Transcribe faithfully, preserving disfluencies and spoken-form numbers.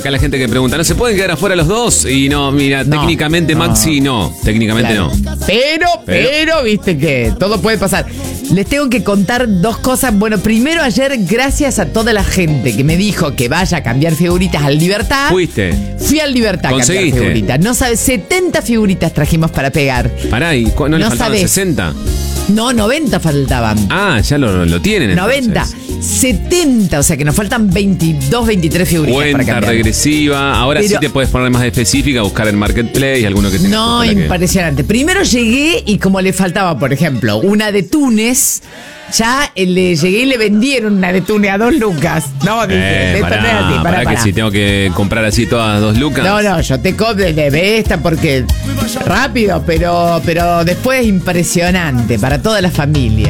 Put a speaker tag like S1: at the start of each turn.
S1: Acá la gente que pregunta, ¿no se pueden quedar afuera los dos? Y no, mira,
S2: No,
S1: técnicamente
S2: no.
S1: Maxi no. Técnicamente
S2: Claro.
S1: no.
S2: Pero,
S1: Pero-
S2: pero, viste que todo puede pasar. Les tengo que contar dos cosas. Bueno, primero ayer, gracias a toda la gente que me dijo que vaya a cambiar figuritas al Libertad.
S1: Fuiste.
S2: Fui al Libertad a cambiar
S1: ¿Conseguiste?
S2: figuritas. No sabes, setenta figuritas trajimos para pegar.
S1: Pará, ¿y cu- no, le
S2: No
S1: faltaban
S2: sabés.
S1: sesenta?
S2: No, noventa faltaban.
S1: Ah, ya lo, lo tienen
S2: noventa.
S1: entonces.
S2: setenta, o sea que nos faltan veintidós, veintitrés figuritas para
S1: Cuenta
S2: cambiar.
S1: regresiva. Ahora
S2: Pero-
S1: sí te puedes poner más específica, buscar en Marketplace, alguno que tenga.
S2: No,
S1: justo la que-
S2: impresionante. Primero llegué y como le faltaba, por ejemplo, una de Túnez, ya eh, le llegué y le vendieron una de Túnez a dos lucas. No, dije,
S1: Eh,
S2: esto
S1: pará,
S2: no es así, pará,
S1: pará,
S2: pará.
S1: que si tengo que comprar así todas dos lucas.
S2: No, no, yo te cobro de de esta porque rápido, pero, pero después impresionante para toda la familia.